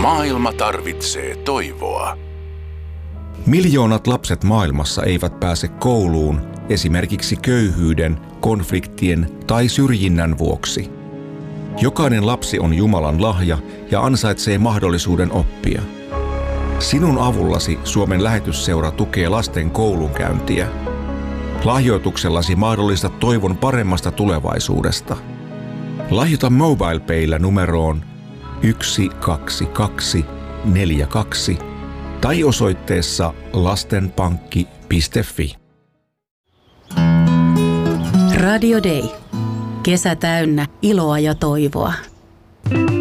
Maailma tarvitsee toivoa. Miljoonat lapset maailmassa eivät pääse kouluun esimerkiksi köyhyyden, konfliktien tai syrjinnän vuoksi. Jokainen lapsi on Jumalan lahja ja ansaitsee mahdollisuuden oppia. Sinun avullasi Suomen lähetysseura tukee lasten koulunkäyntiä. Lahjoituksellasi mahdollistat toivon paremmasta tulevaisuudesta. Lahjoita MobilePaylla numeroon 12242 tai osoitteessa lastenpankki.fi. Radio Day. Kesä täynnä iloa ja toivoa.